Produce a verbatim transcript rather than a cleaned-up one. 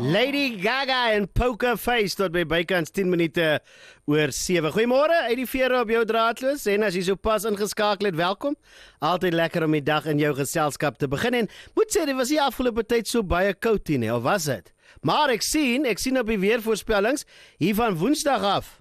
Lady Gaga en Poker Face tot by bykans tien minute oor sewe. Goeiemôre uit die vere op jou draadloos en as jy so pas ingeskakel het, welkom. Altyd lekker om die dag in jou geselskap te begin en moet sê, dit was die afgelope tyd so baie koud hier nie, of was dit? Maar ek sien, ek sien op die weervoorspellings hier van Woensdag af.